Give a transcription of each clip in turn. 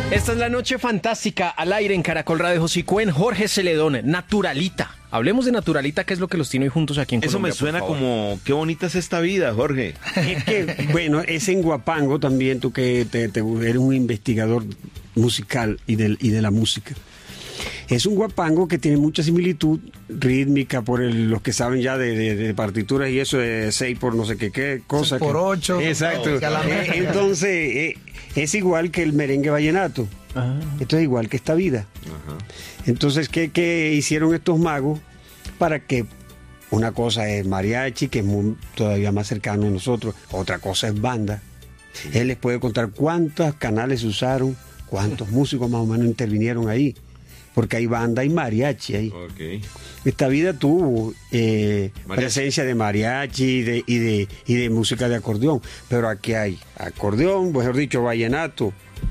Esta es la noche fantástica al aire en Caracol Radio. Josicuen, Jorge Celedón, Naturalita. Hablemos de Naturalita, que es lo que los tiene hoy juntos aquí en Eso Colombia. me suena como, qué bonita es esta vida, Jorge. Es que, bueno, es en Huapango también, tú que eres un investigador musical y de la música. Es un guapango que tiene mucha similitud rítmica por los que saben ya de partituras y eso de 6 por no sé qué cosa. 6 por 8. Exacto. Entonces, es igual que el merengue vallenato. Esto es igual que esta vida. Ajá. Entonces, ¿qué hicieron estos magos para que una cosa es mariachi, que es todavía más cercano a nosotros, otra cosa es banda? Él les puede contar cuántos canales usaron, cuántos músicos más o menos intervinieron ahí, porque hay banda y mariachi ahí. Okay. Esta vida tuvo presencia de mariachi y de música de acordeón, pero aquí hay acordeón, mejor dicho, vallenato,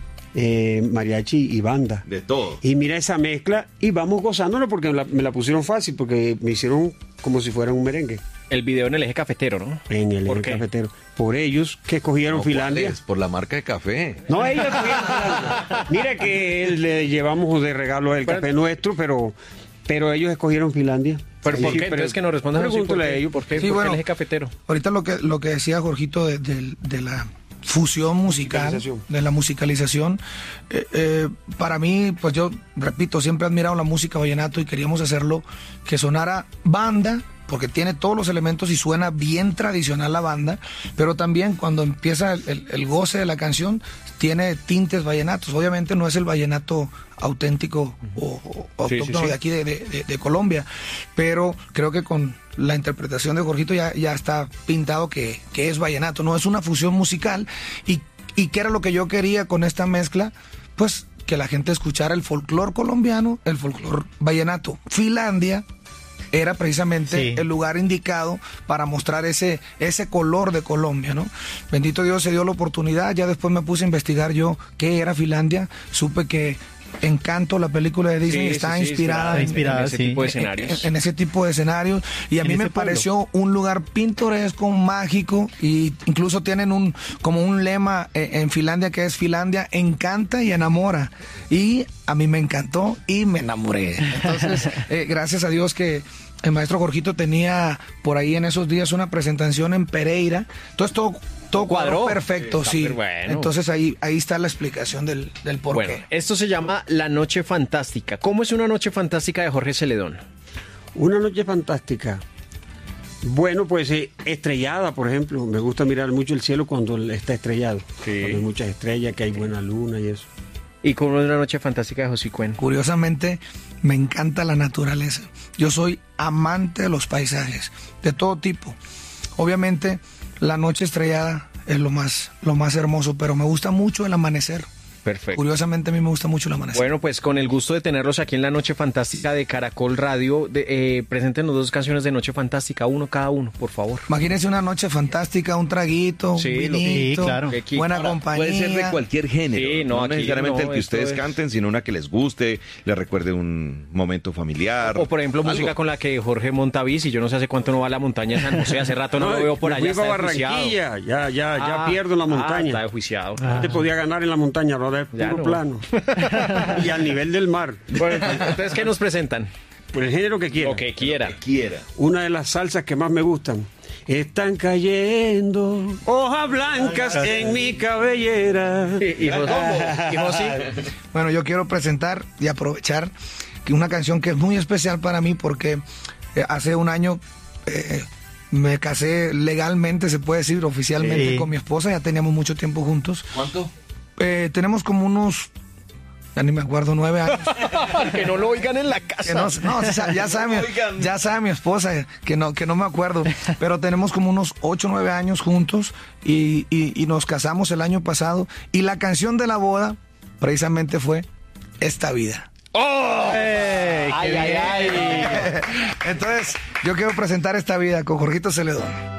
mariachi y banda. De todo. Y mira esa mezcla y vamos gozándolo porque me la pusieron fácil, porque me hicieron como si fuera un merengue. El video en el eje cafetero, ¿no? En el ¿Por eje qué? cafetero. Por ellos que escogieron No, Finlandia. ¿cuál es? Por la marca de café. No, ellos escogieron Finlandia. Mira que le llevamos de regalo el café nuestro, pero ellos escogieron Finlandia. ¿Pero por qué? Entonces que nos respondan así, Pregúntale ¿por qué? a ellos. ¿Por qué? Sí, ¿Por qué bueno, el eje cafetero? Ahorita lo que decía Jorgito de la fusión musical, Musicalización. de la musicalización, para mí, pues yo repito, siempre he admirado la música vallenato y queríamos hacerlo que sonara banda, porque tiene todos los elementos y suena bien tradicional la banda, pero también cuando empieza el goce de la canción tiene tintes vallenatos. Obviamente no es el vallenato auténtico o autóctono de aquí de Colombia, pero creo que con la interpretación de Jorgito ya está pintado que es vallenato, no es una fusión musical. Y ¿qué era lo que yo quería con esta mezcla? Pues que la gente escuchara el folclor colombiano, el folclor vallenato. Finlandia era precisamente el lugar indicado para mostrar ese color de Colombia, ¿no? Bendito Dios, se dio la oportunidad. Ya después me puse a investigar yo qué era Finlandia. Supe que Encanto, la película de Disney, está inspirada en ese tipo de escenarios. En ese tipo de escenarios. Y a mí me pareció un lugar pintoresco, mágico, y incluso tienen como un lema en Finlandia que es: Finlandia encanta y enamora. Y a mí me encantó y me enamoré. Entonces, gracias a Dios que el maestro Jorgito tenía por ahí en esos días una presentación en Pereira. Entonces todo cuadró perfecto, sí. Bueno. Entonces ahí está la explicación del por Bueno, qué. esto se llama La Noche Fantástica. ¿Cómo es una noche fantástica de Jorge Celedón? Una noche fantástica. Bueno, pues estrellada, por ejemplo. Me gusta mirar mucho el cielo cuando está estrellado. Sí. Cuando hay muchas estrellas, que hay buena luna y eso. ¿Y cómo es una noche fantástica de Josicuen? Curiosamente, me encanta la naturaleza. Yo soy amante de los paisajes, de todo tipo. Obviamente, la noche estrellada es lo más hermoso, pero me gusta mucho el amanecer. Perfecto. Curiosamente, a mí me gusta mucho el amanecer. Bueno, pues con el gusto de tenerlos aquí en la Noche Fantástica de Caracol Radio, preséntenos 2 canciones de Noche Fantástica, uno cada uno, por favor. Imagínense una noche fantástica, un traguito, Sí, un vinito, claro. buena Ahora, compañía. puede ser de cualquier género. Sí, no, no aquí necesariamente no, el que esto ustedes es- canten, sino una que les guste, les recuerde un momento familiar. O por ejemplo, algo. música con la que Jorge monta bici. Yo no sé hace cuánto no va a la montaña de San José, hace rato no lo veo por me allá. fui Está para Barranquilla, desjuiciado. ya pierdo en la montaña. Está desjuiciado. No te podía ganar en la montaña, ahora es Ya puro no. plano. Y al nivel del mar. Bueno, entonces, ¿qué nos presentan? Por el género que quiera. Lo que quiera. Quiera. Una de las salsas que más me gustan. Están cayendo hojas blancas en mi cabellera. ¿Y José? Bueno, yo quiero presentar y aprovechar que una canción que es muy especial para mí porque hace un año me casé legalmente, se puede decir, oficialmente con mi esposa. Ya teníamos mucho tiempo juntos. ¿Cuánto? Tenemos como unos, ya ni me acuerdo, 9 años. Que no lo oigan en la Que casa. no, ya sabe mi esposa que no me acuerdo, pero tenemos como unos 8 o 9 años juntos y nos casamos el año pasado y la canción de la boda precisamente fue Esta Vida. ¡Oh! ¡Ay, ay, ay! Entonces yo quiero presentar Esta Vida con Jorgito Celedón.